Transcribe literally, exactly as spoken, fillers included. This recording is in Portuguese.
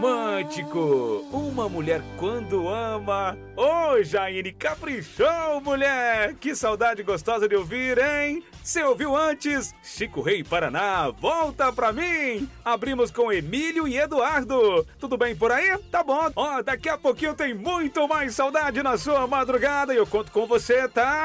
romântico. Uma mulher quando ama. Ô, Jaine, caprichou, mulher. Que saudade gostosa de ouvir, hein? Você ouviu antes? Chico Rei Paraná, volta pra mim. Abrimos com Emílio e Eduardo. Tudo bem por aí? Tá bom. Ó, daqui a pouquinho tem muito mais saudade na sua madrugada e eu conto com você, tá?